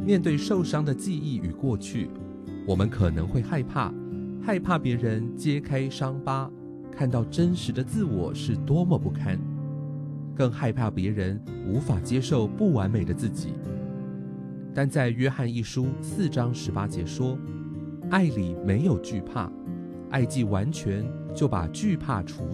面对受伤的记忆与过去，我们可能会害怕别人揭开伤疤，看到真实的自我是多么不堪，更害怕别人无法接受不完美的自己。但在约翰一书4章18节说，爱里没有惧怕，爱既完全，就把惧怕除